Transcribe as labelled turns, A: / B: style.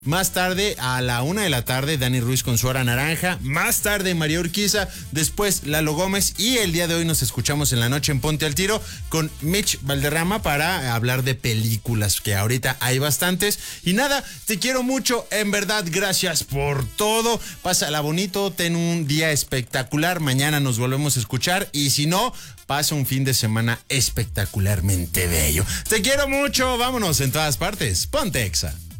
A: Más tarde, a la 1 de la tarde, Dani Ruiz con su hora naranja. Más tarde, María Urquiza. Después, Lalo Gómez. Y el día de hoy nos escuchamos en la noche en Ponte al Tiro con Mitch Valderrama para hablar de películas, que ahorita hay bastantes. Y nada, te quiero mucho. En verdad, gracias por todo. Pásala bonito. Ten un día espectacular. Mañana nos volvemos a escuchar. Y si no, pasa un fin de semana espectacularmente bello. Te quiero mucho. Vámonos en todas partes. Ponte Exa.